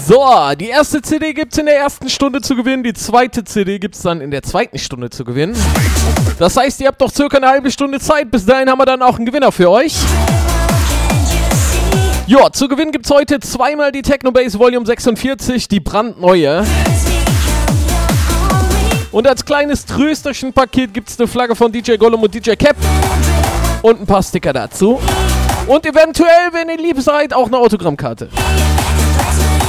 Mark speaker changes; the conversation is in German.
Speaker 1: So, die erste CD gibt's in der ersten Stunde zu gewinnen, die zweite CD gibt's dann in der zweiten Stunde zu gewinnen. Das heißt, ihr habt doch circa eine halbe Stunde Zeit, bis dahin haben wir dann auch einen Gewinner für euch. Ja, zu gewinnen gibt's heute zweimal die Technobase Volume 46, die brandneue. Und als kleines Trösterchen-Paket gibt's eine Flagge von DJ Gollum und DJ Cap und ein paar Sticker dazu. Und eventuell, wenn ihr lieb seid, auch eine Autogrammkarte.